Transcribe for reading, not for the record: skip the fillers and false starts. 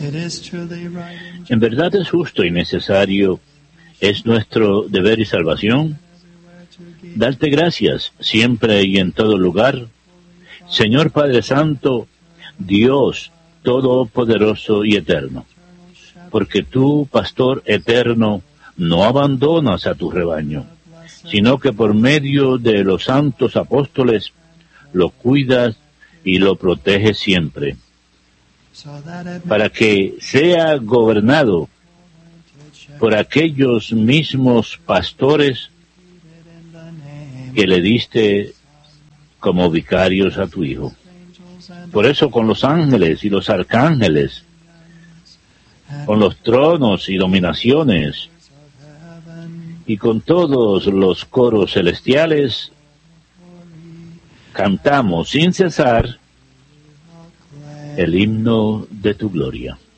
En verdad es justo y necesario, es nuestro deber y salvación, darte gracias siempre y en todo lugar, Señor Padre Santo, Dios Todopoderoso y Eterno, porque tú, Pastor eterno, no abandonas a tu rebaño, sino que por medio de los santos apóstoles lo cuidas y lo proteges siempre, para que sea gobernado por aquellos mismos pastores que le diste como vicarios a tu Hijo. Por eso con los ángeles y los arcángeles, con los tronos y dominaciones, y con todos los coros celestiales, cantamos sin cesar el himno de tu gloria.